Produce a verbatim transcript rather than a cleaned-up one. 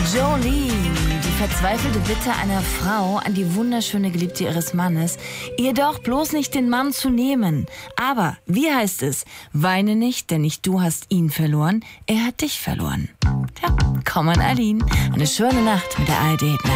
Jolene, die verzweifelte Bitte einer Frau an die wunderschöne Geliebte ihres Mannes, ihr doch bloß nicht den Mann zu nehmen. Aber, wie heißt es? Weine nicht, denn nicht du hast ihn verloren, er hat dich verloren. Tja, komm an Aline. Eine schöne Nacht mit der A R D.